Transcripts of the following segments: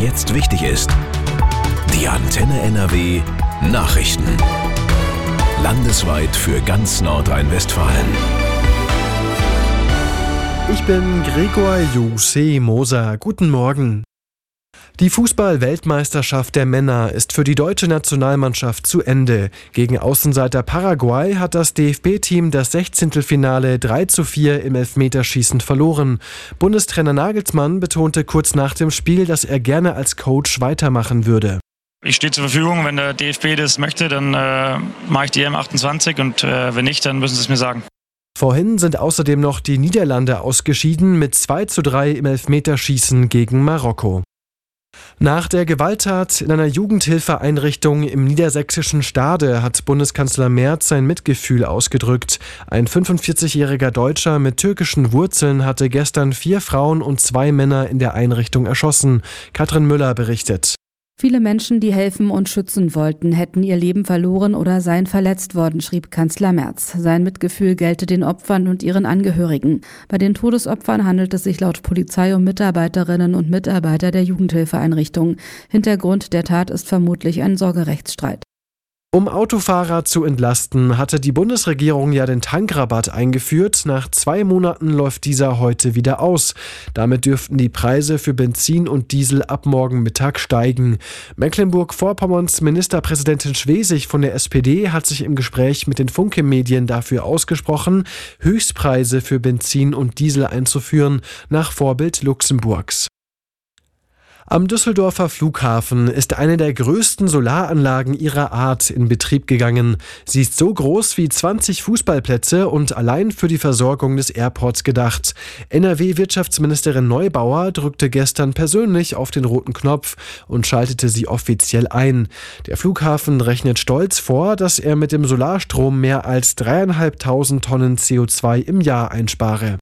jetzt wichtig ist. Die Antenne NRW Nachrichten. Landesweit für ganz Nordrhein-Westfalen. Ich bin Gregor Jose Moser. Guten Morgen. Die Fußball-Weltmeisterschaft der Männer ist für die deutsche Nationalmannschaft zu Ende. Gegen Außenseiter Paraguay hat das DFB-Team das 16. Finale 3:4 im Elfmeterschießen verloren. Bundestrainer Nagelsmann betonte kurz nach dem Spiel, dass er gerne als Coach weitermachen würde. Ich stehe zur Verfügung, wenn der DFB das möchte, dann mache ich die M28 und wenn nicht, dann müssen sie es mir sagen. Vorhin sind außerdem noch die Niederlande ausgeschieden mit 2:3 im Elfmeterschießen gegen Marokko. Nach der Gewalttat in einer Jugendhilfeeinrichtung im niedersächsischen Stade hat Bundeskanzler Merz sein Mitgefühl ausgedrückt. Ein 45-jähriger Deutscher mit türkischen Wurzeln hatte gestern 4 Frauen und 2 Männer in der Einrichtung erschossen. Katrin Müller berichtet. Viele Menschen, die helfen und schützen wollten, hätten ihr Leben verloren oder seien verletzt worden, schrieb Kanzler Merz. Sein Mitgefühl gelte den Opfern und ihren Angehörigen. Bei den Todesopfern handelt es sich laut Polizei um Mitarbeiterinnen und Mitarbeiter der Jugendhilfeeinrichtung. Hintergrund der Tat ist vermutlich ein Sorgerechtsstreit. Um Autofahrer zu entlasten, hatte die Bundesregierung ja den Tankrabatt eingeführt. Nach 2 Monaten läuft dieser heute wieder aus. Damit dürften die Preise für Benzin und Diesel ab morgen Mittag steigen. Mecklenburg-Vorpommerns Ministerpräsidentin Schwesig von der SPD hat sich im Gespräch mit den Funke-Medien dafür ausgesprochen, Höchstpreise für Benzin und Diesel einzuführen, nach Vorbild Luxemburgs. Am Düsseldorfer Flughafen ist eine der größten Solaranlagen ihrer Art in Betrieb gegangen. Sie ist so groß wie 20 Fußballplätze und allein für die Versorgung des Airports gedacht. NRW-Wirtschaftsministerin Neubauer drückte gestern persönlich auf den roten Knopf und schaltete sie offiziell ein. Der Flughafen rechnet stolz vor, dass er mit dem Solarstrom mehr als 3.500 Tonnen CO2 im Jahr einspare.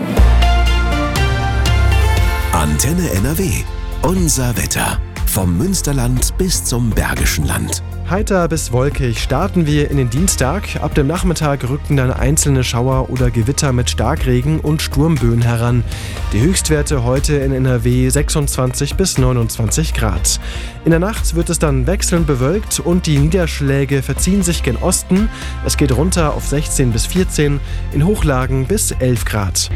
Antenne NRW. Unser Wetter. Vom Münsterland bis zum Bergischen Land. Heiter bis wolkig starten wir in den Dienstag. Ab dem Nachmittag rücken dann einzelne Schauer oder Gewitter mit Starkregen und Sturmböen heran. Die Höchstwerte heute in NRW 26 bis 29 Grad. In der Nacht wird es dann wechselnd bewölkt und die Niederschläge verziehen sich gen Osten. Es geht runter auf 16 bis 14, in Hochlagen bis 11 Grad.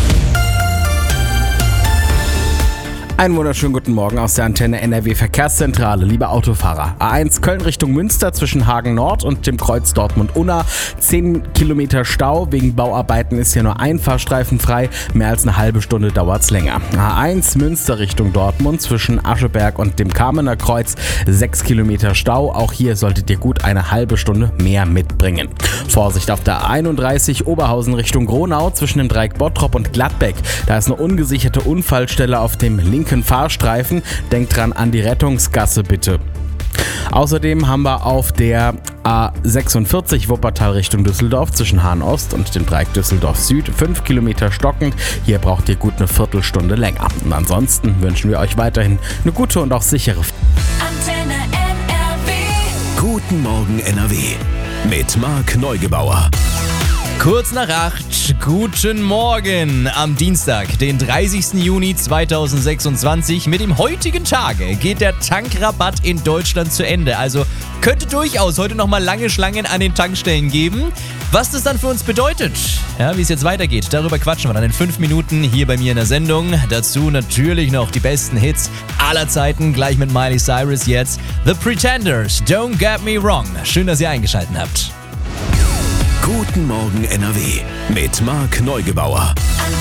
Einen wunderschönen guten Morgen aus der Antenne NRW Verkehrszentrale, liebe Autofahrer. A1 Köln Richtung Münster zwischen Hagen Nord und dem Kreuz Dortmund-Unna. 10 Kilometer Stau, wegen Bauarbeiten ist ja nur ein Fahrstreifen frei. Mehr als eine halbe Stunde dauert's länger. A1 Münster Richtung Dortmund zwischen Ascheberg und dem Kamener Kreuz. 6 Kilometer Stau, auch hier solltet ihr gut eine halbe Stunde mehr mitbringen. Vorsicht auf der A31 Oberhausen Richtung Gronau zwischen dem Dreieck Bottrop und Gladbeck. Da ist eine ungesicherte Unfallstelle auf dem linken Fahrstreifen. Denkt dran an die Rettungsgasse bitte. Außerdem haben wir auf der A46 Wuppertal Richtung Düsseldorf zwischen Hahn Ost und dem Dreieck Düsseldorf Süd 5 Kilometer stockend. Hier braucht ihr gut eine Viertelstunde länger. Und ansonsten wünschen wir euch weiterhin eine gute und auch sichere Antenne NRW. Guten Morgen NRW. Mit Marc Neugebauer. Kurz nach 8, guten Morgen am Dienstag, den 30. Juni 2026. Mit dem heutigen Tage geht der Tankrabatt in Deutschland zu Ende. Also könnte durchaus heute nochmal lange Schlangen an den Tankstellen geben. Was das dann für uns bedeutet, ja, wie es jetzt weitergeht, darüber quatschen wir dann in 5 Minuten hier bei mir in der Sendung. Dazu natürlich noch die besten Hits aller Zeiten, gleich mit Miley Cyrus jetzt. The Pretenders, Don't Get Me Wrong. Schön, dass ihr eingeschaltet habt. Guten Morgen NRW mit Marc Neugebauer.